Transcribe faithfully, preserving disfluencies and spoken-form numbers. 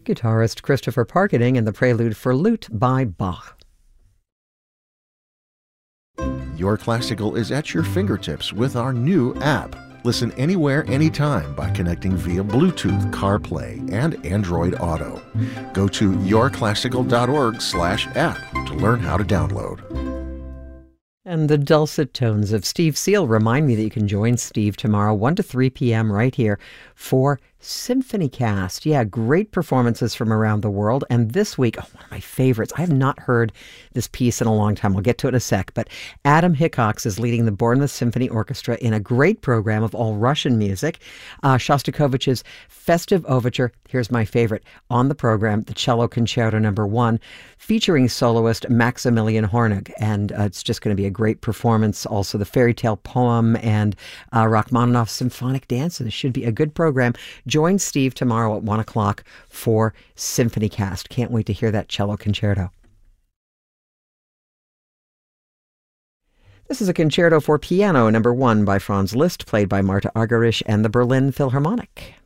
Guitarist Christopher Parkening and the Prelude for Lute by Bach. Your Classical is at your fingertips with our new app. Listen anywhere, anytime by connecting via Bluetooth, CarPlay, and Android Auto. Go to yourclassical.org slash app to learn how to download. And the dulcet tones of Steve Seal remind me that you can join Steve tomorrow, one to three p.m. right here for Symphony Cast. Yeah, great performances from around the world. And this week, oh, one of my favorites. I have not heard this piece in a long time. I'll get to it in a sec. But Adam Hickox is leading the Bournemouth Symphony Orchestra in a great program of all Russian music. Uh, Shostakovich's Festive Overture. Here's my favorite on the program, the Cello Concerto Number One, featuring soloist Maximilian Hornig. And uh, it's just going to be a great performance. Also, the Fairy Tale Poem and uh, Rachmaninoff's Symphonic Dances. This should be a good program. Join Steve tomorrow at one o'clock for Symphony Cast. Can't wait to hear that cello concerto. This is a concerto for piano number one by Franz Liszt, played by Marta Argerich and the Berlin Philharmonic.